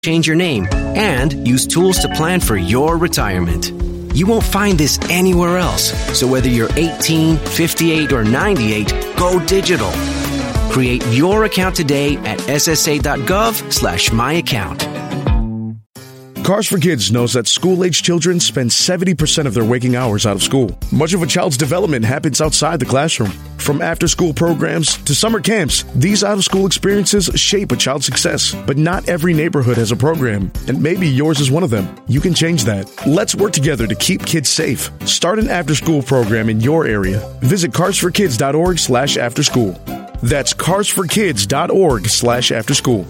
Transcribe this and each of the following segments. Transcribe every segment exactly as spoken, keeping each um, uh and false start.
change your name, and use tools to plan for your retirement. You won't find this anywhere else. So whether you're eighteen, fifty-eight, or ninety-eight, go digital. Create your account today at ssa.gov slash my account. Cars for Kids knows that school-age children spend seventy percent of their waking hours out of school. Much of a child's development happens outside the classroom. From after-school programs to summer camps, these out-of-school experiences shape a child's success. But not every neighborhood has a program, and maybe yours is one of them. You can change that. Let's work together to keep kids safe. Start an after-school program in your area. Visit carsforkids.org slash afterschool. That's carsforkids.org slash afterschool.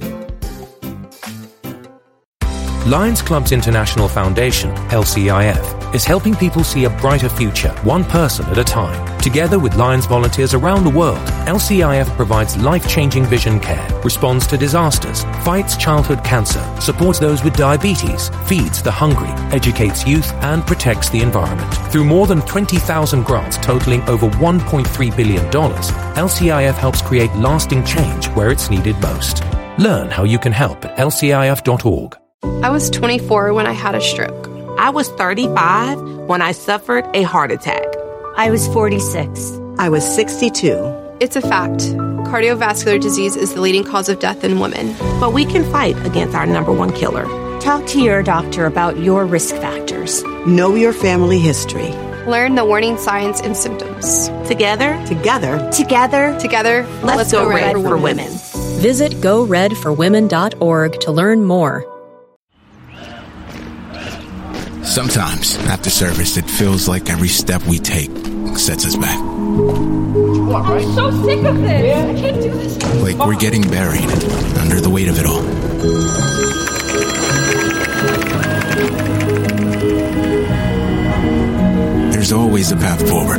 Lions Clubs International Foundation, L C I F, is helping people see a brighter future, one person at a time. Together with Lions volunteers around the world, L C I F provides life-changing vision care, responds to disasters, fights childhood cancer, supports those with diabetes, feeds the hungry, educates youth, and protects the environment. Through more than twenty thousand grants totaling over one point three billion dollars, L C I F helps create lasting change where it's needed most. Learn how you can help at L C I F dot org. I was twenty-four when I had a stroke. I was thirty-five when I suffered a heart attack. I was forty-six. I was sixty-two. It's a fact. Cardiovascular disease is the leading cause of death in women. But we can fight against our number one killer. Talk to your doctor about your risk factors. Know your family history. Learn the warning signs and symptoms. Together, together, together, together, let's, let's go, go red, red for, for women. women. Visit go red for women dot org to learn more. Sometimes, after service, it feels like every step we take sets us back. I'm so sick of this. Yeah. I can't do this. Like we're getting buried under the weight of it all. There's always a path forward.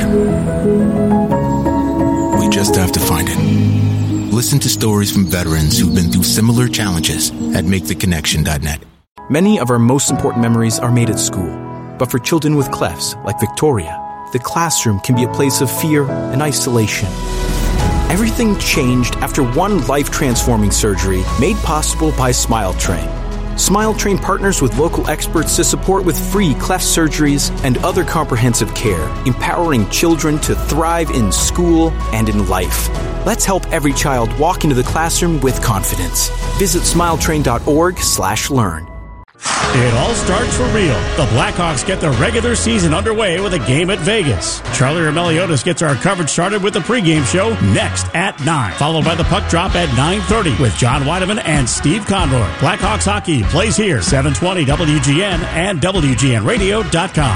We just have to find it. Listen to stories from veterans who've been through similar challenges at make the connection dot net. Many of our most important memories are made at school. But for children with clefts, like Victoria, the classroom can be a place of fear and isolation. Everything changed after one life-transforming surgery made possible by SmileTrain. SmileTrain partners with local experts to support with free cleft surgeries and other comprehensive care, empowering children to thrive in school and in life. Let's help every child walk into the classroom with confidence. Visit smiletrain.org slash learn. It all starts for real. The Blackhawks get the regular season underway with a game at Vegas. Charlie Roumeliotis gets our coverage started with the pregame show next at nine, followed by the puck drop at nine thirty with John Weideman and Steve Conroy. Blackhawks hockey plays here, seven twenty W G N and W G N radio dot com.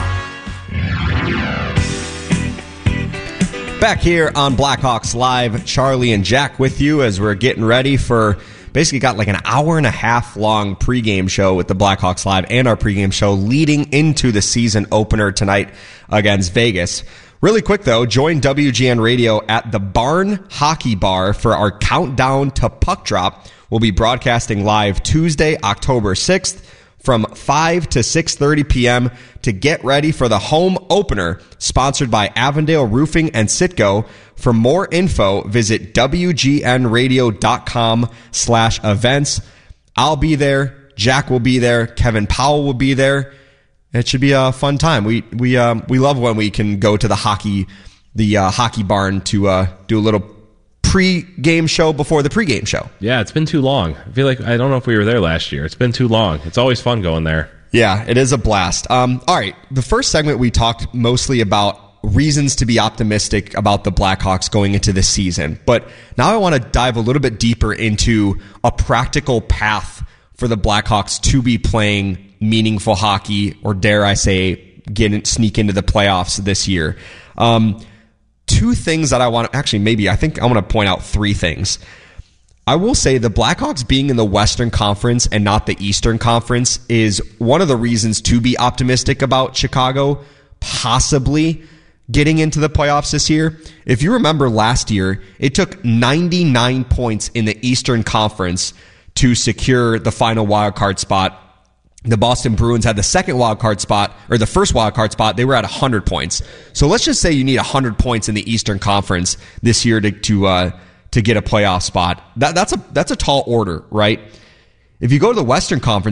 Back here on Blackhawks Live, Charlie and Jack with you as we're getting ready for... Basically got like an hour and a half long pregame show with the Blackhawks Live and our pregame show leading into the season opener tonight against Vegas. Really quick though, join W G N Radio at the Barn Hockey Bar for our countdown to puck drop. We'll be broadcasting live Tuesday, October sixth from five to six thirty p.m. to get ready for the home opener sponsored by Avondale Roofing and Citgo. For more info, visit W G N radio dot com slash events. I'll be there. Jack will be there. Kevin Powell will be there. It should be a fun time. We we um, we love when we can go to the hockey the uh, hockey barn to uh, do a little pre-game show before the pre-game show. Yeah, it's been too long. I feel like I don't know if we were there last year. It's been too long. It's always fun going there. Yeah, it is a blast. Um, all right, the first segment we talked mostly about reasons to be optimistic about the Blackhawks going into this season. But now I want to dive a little bit deeper into a practical path for the Blackhawks to be playing meaningful hockey, or dare I say, get in, sneak into the playoffs this year. Um, two things that I want to, actually maybe, I think I want to point out three things. I will say the Blackhawks being in the Western Conference and not the Eastern Conference is one of the reasons to be optimistic about Chicago possibly getting into the playoffs this year. If you remember last year, it took ninety-nine points in the Eastern Conference to secure the final wildcard spot. The Boston Bruins had the second wildcard spot, or the first wildcard spot. They were at one hundred points. So let's just say you need one hundred points in the Eastern Conference this year to to uh, to get a playoff spot. That, that's a that's a tall order, right? If you go to the Western Conference,